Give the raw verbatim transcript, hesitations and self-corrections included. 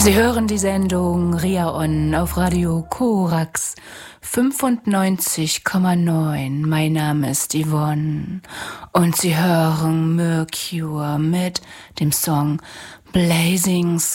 Sie hören die Sendung Ria On auf Radio Korax fünfundneunzig Komma neun. Mein Name ist Yvonne und Sie hören Mercure mit dem Song Blazing